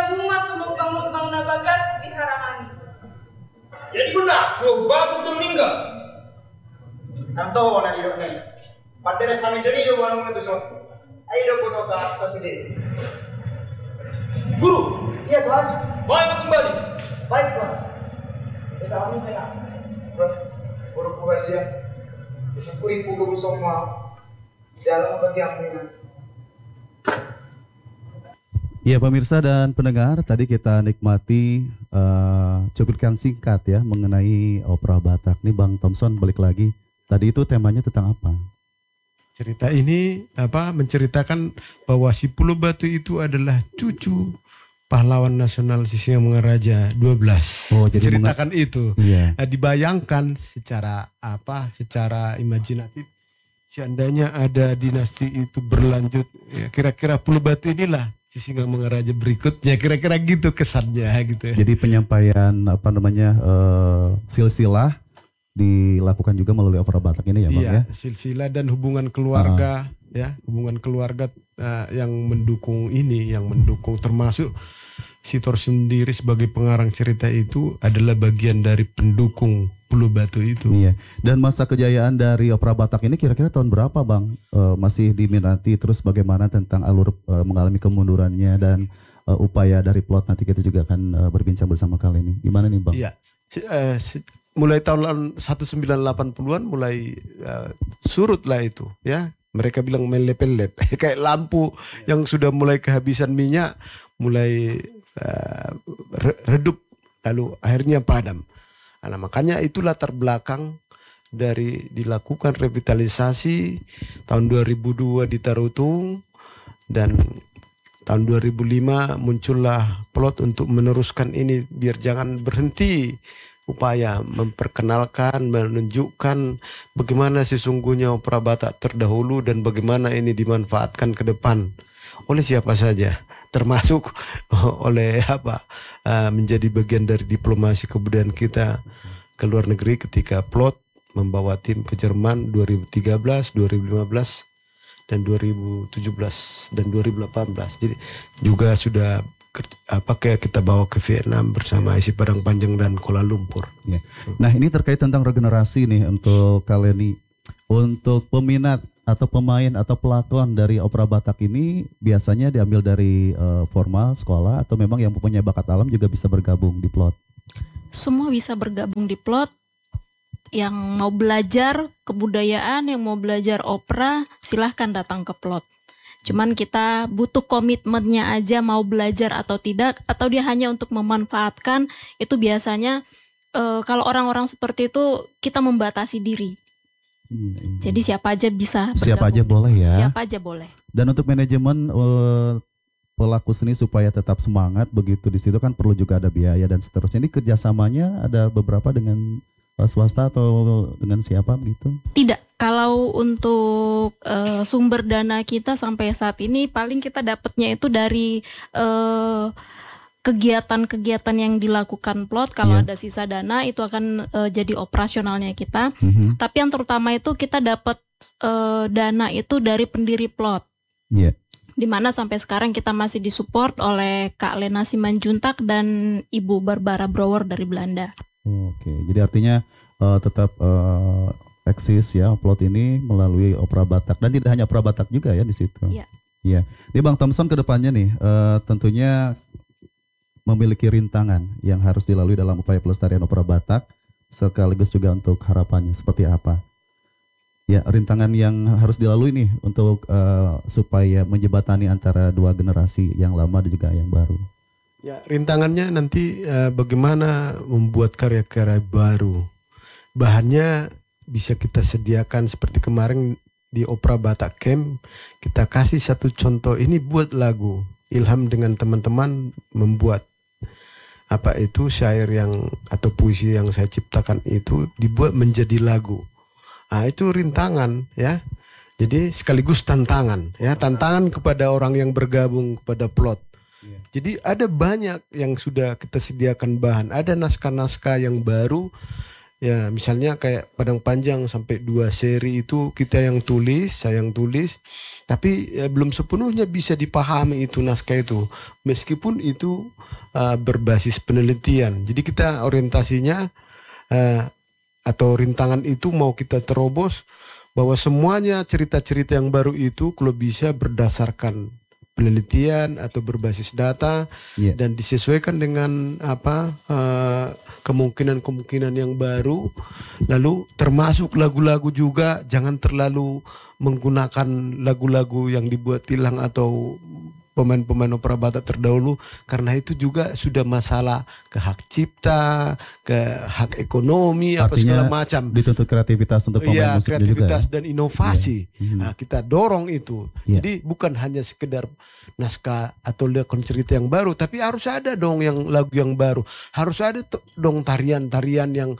bunga tu mukbang-mukbang na bagas diharamani. Jadi benar, bagus tu meninggal. Nanto wana di dokne. Padere sami joni yo wana itu so. Ayo do foto saat presiden. Guru, Iya Tuhan. baik kembali. Baik Tuhan. Kita amin kaya. Boro kuwasia. Syukuri pugu semua. Jalan bagi amina. Ya pemirsa dan pendengar, tadi kita nikmati cuplikan singkat ya mengenai opera Batak. Nih Bang Thompson balik lagi. Tadi itu temanya tentang apa? Cerita ini menceritakan bahwa si Pulau Batu itu adalah cucu pahlawan nasional Sisingamangaraja 12. Oh, jadi ceritakan itu. Iya. Dibayangkan secara imajinatif seandainya ada dinasti itu berlanjut, ya, kira-kira Pulau Batu inilah Sisingamangaraja berikutnya, kira-kira gitu kesannya gitu. Jadi penyampaian silsilah dilakukan juga melalui opera Batak ini ya Bang iya, ya? silsilah dan hubungan keluarga ya, hubungan keluarga yang mendukung ini, yang mendukung termasuk Sitor sendiri sebagai pengarang cerita itu adalah bagian dari pendukung Pulau Batu itu. Iya. Dan masa kejayaan dari opera Batak ini kira-kira tahun berapa Bang? Masih diminati, terus bagaimana tentang alur mengalami kemundurannya dan upaya dari plot, nanti kita juga akan berbincang bersama kali ini. Gimana nih Bang? Iya. Mulai tahun 1980-an mulai surut lah itu ya. Mereka bilang melep-lep kayak lampu yang sudah mulai kehabisan minyak, mulai redup lalu akhirnya padam. Nah, makanya itu latar belakang dari dilakukan revitalisasi tahun 2002 di Tarutung, dan tahun 2005 muncullah plot untuk meneruskan ini biar jangan berhenti, upaya memperkenalkan, menunjukkan bagaimana sesungguhnya opera Batak terdahulu dan bagaimana ini dimanfaatkan ke depan oleh siapa saja, termasuk oleh menjadi bagian dari diplomasi kebudayaan kita ke luar negeri ketika plot membawa tim ke Jerman 2013, 2015 dan 2017 dan 2018. Jadi juga sudah kayak kita bawa ke Vietnam bersama Isi Padang Panjang dan Kuala Lumpur. Ya. Nah ini terkait tentang regenerasi nih untuk kalian nih. Untuk peminat atau pemain atau pelakon dari opera Batak ini biasanya diambil dari formal sekolah atau memang yang mempunyai bakat alam juga bisa bergabung di plot? Semua bisa bergabung di plot. Yang mau belajar kebudayaan, yang mau belajar opera, silahkan datang ke plot. Cuman kita butuh komitmennya aja, mau belajar atau tidak, atau dia hanya untuk memanfaatkan. Itu biasanya kalau orang-orang seperti itu kita membatasi diri. Jadi siapa aja bisa bergabung. Siapa aja boleh ya. Siapa aja boleh. Dan untuk manajemen pelaku seni supaya tetap semangat begitu, di situ kan perlu juga ada biaya dan seterusnya. Ini kerjasamanya ada beberapa dengan swasta atau dengan siapa gitu? Tidak. Kalau untuk sumber dana kita sampai saat ini paling kita dapatnya itu dari kegiatan-kegiatan yang dilakukan plot. Kalau ada sisa dana itu akan jadi operasionalnya kita. Tapi yang terutama itu kita dapat dana itu dari pendiri plot. Dimana sampai sekarang kita masih disupport oleh Kak Lena Simanjuntak dan Ibu Barbara Brouwer dari Belanda. Oke, jadi artinya tetap eksis ya plot ini melalui opera Batak, dan tidak hanya opera Batak juga ya di situ. Iya. Ini Bang Thompson ke depannya nih tentunya memiliki rintangan yang harus dilalui dalam upaya pelestarian opera Batak, sekaligus juga untuk harapannya seperti apa? Ya, rintangan yang harus dilalui nih untuk supaya menjembatani antara dua generasi yang lama dan juga yang baru. Ya, rintangannya nanti bagaimana membuat karya-karya baru. Bahannya bisa kita sediakan seperti kemarin di Opera Batak Camp, kita kasih satu contoh, ini buat lagu. Ilham dengan teman-teman membuat syair yang atau puisi yang saya ciptakan itu dibuat menjadi lagu. Itu rintangan ya. Jadi sekaligus tantangan ya, tantangan kepada orang yang bergabung kepada plot. Jadi ada banyak yang sudah kita sediakan bahan, ada naskah-naskah yang baru Ya, misalnya kayak Padang Panjang sampai 2 seri itu kita yang tulis, saya yang tulis, tapi belum sepenuhnya bisa dipahami itu naskah itu, meskipun itu berbasis penelitian. Jadi kita orientasinya atau rintangan itu mau kita terobos bahwa semuanya cerita-cerita yang baru itu kalau bisa berdasarkan penelitian atau berbasis data dan disesuaikan dengan kemungkinan-kemungkinan yang baru, lalu termasuk lagu-lagu juga jangan terlalu menggunakan lagu-lagu yang dibuat Tilang atau pemain-pemain opera Batak terdahulu, karena itu juga sudah masalah ke hak cipta, ke hak ekonomi, artinya apa segala macam. Dituntut kreativitas untuk pemain musiknya kreativitas juga. Dan inovasi. Nah, kita dorong itu. Iya. Jadi bukan hanya sekedar naskah atau lekon cerita yang baru, tapi harus ada dong yang lagu yang baru. Harus ada dong tarian-tarian yang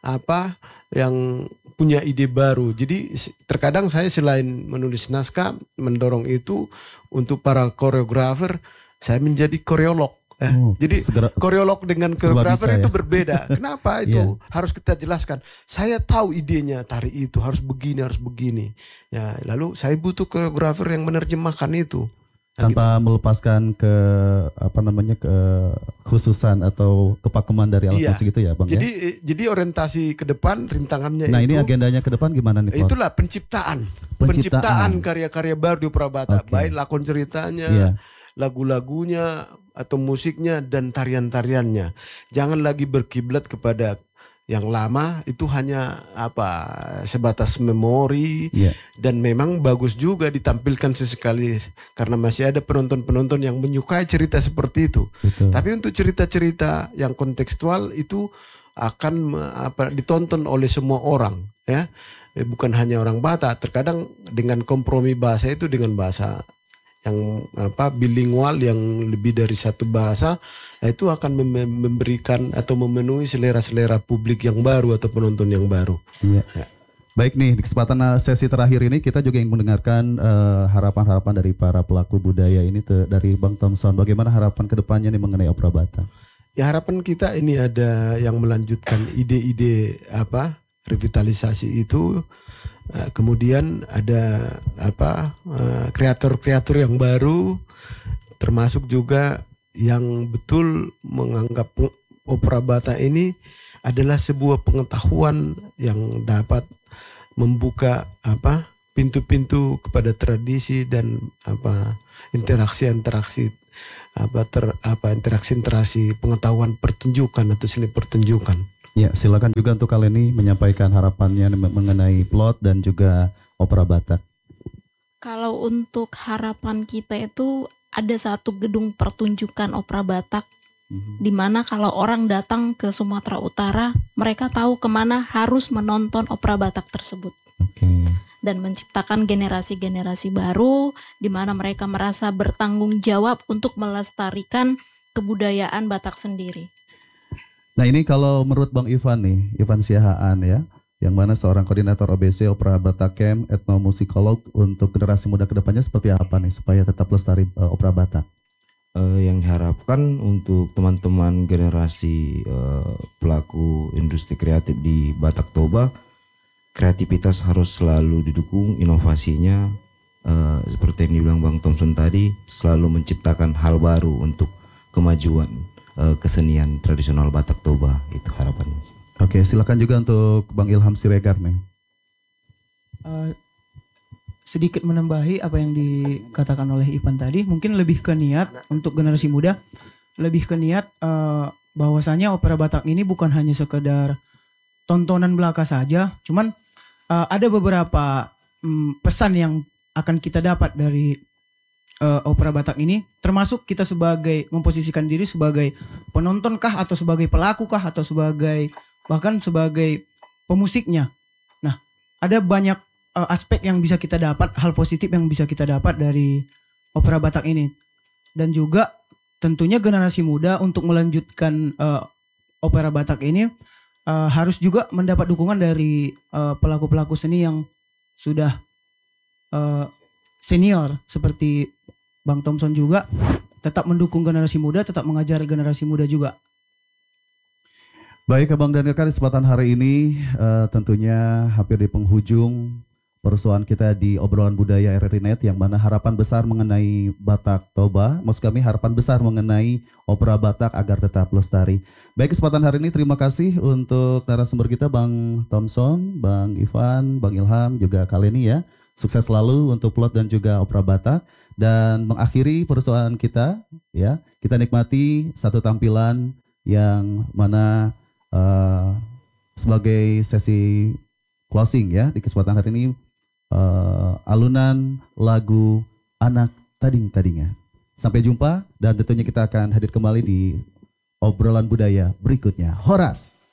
yang punya ide baru. Jadi terkadang saya selain menulis naskah, mendorong itu untuk para koreografer, saya menjadi koreolog. Jadi koreolog dengan koreografer itu berbeda. Kenapa itu? Harus kita jelaskan. Saya tahu idenya tari itu harus begini, harus begini. Ya, lalu saya butuh koreografer yang menerjemahkan itu. Tanpa melepaskan ke ke khususan atau kepakeman dari alat musik itu ya Bang. Jadi orientasi ke depan rintangannya Nah, itu. ini agendanya ke depan gimana nih? Itulah penciptaan karya-karya baru di opera Batak, baik lakon ceritanya, lagu-lagunya atau musiknya dan tarian-tariannya. Jangan lagi berkiblat kepada yang lama, itu hanya sebatas memori, dan memang bagus juga ditampilkan sesekali karena masih ada penonton-penonton yang menyukai cerita seperti itu. Betul. Tapi untuk cerita-cerita yang kontekstual itu akan ditonton oleh semua orang, ya, bukan hanya orang Batak. Terkadang dengan kompromi bahasa itu dengan bahasa yang bilingual yang lebih dari satu bahasa, itu akan memberikan atau memenuhi selera-selera publik yang baru atau penonton yang baru. Iya. Ya. Baik nih, di kesempatan sesi terakhir ini kita juga ingin mendengarkan harapan-harapan dari para pelaku budaya ini dari Bang Thompson. Bagaimana harapan kedepannya nih mengenai opera Batak? Ya, harapan kita ini ada yang melanjutkan ide-ide revitalisasi itu. Kemudian ada kreator-kreator yang baru, termasuk juga yang betul menganggap opera Batak ini adalah sebuah pengetahuan yang dapat membuka pintu-pintu kepada tradisi dan interaksi-interaksi pengetahuan pertunjukan atau seni pertunjukan. Ya, silakan juga untuk kali ini menyampaikan harapannya mengenai plot dan juga opera Batak. Kalau untuk harapan kita itu ada satu gedung pertunjukan opera Batak, di mana kalau orang datang ke Sumatera Utara, mereka tahu kemana harus menonton opera Batak tersebut. Dan menciptakan generasi-generasi baru, di mana mereka merasa bertanggung jawab untuk melestarikan kebudayaan Batak sendiri. Nah, ini kalau menurut Bang Ivan nih, Ivan Siahaan ya, yang mana seorang koordinator OBC Opera Batak Camp, etnomusikolog, untuk generasi muda kedepannya seperti apa nih supaya tetap lestari opera Batak? Yang diharapkan untuk teman-teman generasi pelaku industri kreatif di Batak Toba, kreativitas harus selalu didukung, inovasinya seperti yang dibilang Bang Thompson tadi, selalu menciptakan hal baru untuk kemajuan kesenian tradisional Batak Toba, itu harapannya. Oke, silakan juga untuk Bang Ilham Siregar nih. Sedikit menambahi apa yang dikatakan oleh Ivan tadi, mungkin lebih ke niat untuk generasi muda, lebih ke niat bahwasanya opera Batak ini bukan hanya sekedar tontonan belaka saja, cuman ada beberapa pesan yang akan kita dapat dari opera Batak ini, termasuk kita sebagai memposisikan diri sebagai penonton kah, atau sebagai pelaku kah, atau bahkan sebagai pemusiknya. Nah, ada banyak aspek yang bisa kita dapat, hal positif yang bisa kita dapat dari opera Batak ini. Dan juga tentunya generasi muda untuk melanjutkan opera Batak ini harus juga mendapat dukungan dari pelaku-pelaku seni yang sudah senior seperti Bang Thompson juga, tetap mendukung generasi muda, tetap mengajar generasi muda juga. Baik Abang dan Kakak, kesempatan hari ini tentunya hampir di penghujung persoalan kita di obrolan budaya RRI Net, yang mana harapan besar mengenai Batak Toba, maksud kami harapan besar mengenai opera Batak agar tetap lestari. Baik, kesempatan hari ini terima kasih untuk narasumber kita Bang Thompson, Bang Ivan, Bang Ilham, juga Kaleni ya. Sukses selalu untuk plot dan juga opera Batak. Dan mengakhiri persoalan kita ya, kita nikmati satu tampilan yang mana sebagai sesi closing ya di kesempatan hari ini, alunan lagu Anak Tading-Tadingan. Sampai jumpa dan tentunya kita akan hadir kembali di obrolan budaya berikutnya. Horas.